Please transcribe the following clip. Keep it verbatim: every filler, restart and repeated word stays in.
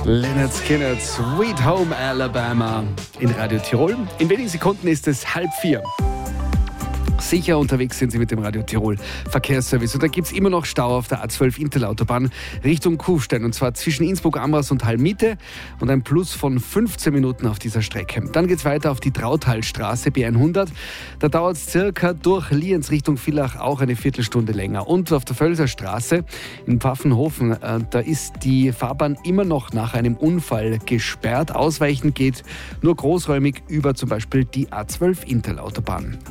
Lynyrd Skynyrd, Sweet Home Alabama in Radio Tirol. In wenigen Sekunden ist es halb vier. Sicher unterwegs sind Sie mit dem Radio Tirol Verkehrsservice. Und da gibt es immer noch Stau auf der A zwölf Intelautobahn Richtung Kufstein. Und zwar zwischen Innsbruck, Amras und Hallmitte. Und ein Plus von fünfzehn Minuten auf dieser Strecke. Dann geht es weiter auf die Trauthalstraße B hundert. Da dauert es circa durch Lienz Richtung Villach auch eine Viertelstunde länger. Und auf der Völser Straße in Pfaffenhofen, äh, da ist die Fahrbahn immer noch nach einem Unfall gesperrt. Ausweichen geht nur großräumig über zum Beispiel die A zwölf Intelautobahn.